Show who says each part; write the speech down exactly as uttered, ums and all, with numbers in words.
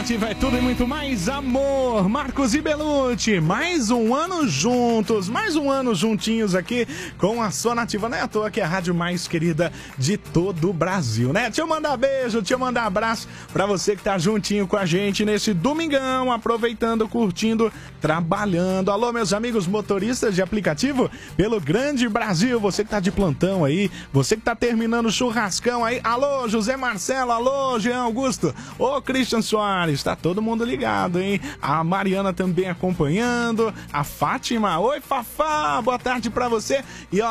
Speaker 1: Nativa é tudo e muito mais amor. Marcos e Belucci, mais um ano juntos, mais um ano juntinhos aqui com a sua Nativa. Não é à toa que é a rádio mais querida de todo o Brasil, né? Deixa eu mandar beijo, deixa eu mandar abraço pra você que tá juntinho com a gente nesse domingão, aproveitando, curtindo, trabalhando. Alô, meus amigos motoristas de aplicativo pelo grande Brasil, você que tá de plantão aí, você que tá terminando o churrascão aí. Alô, José Marcelo, alô, Jean Augusto, ô, Christian Soares, tá todo mundo ligado, hein? A Mariana também acompanhando, a Fátima, oi, Fafá, boa tarde pra você. E ó,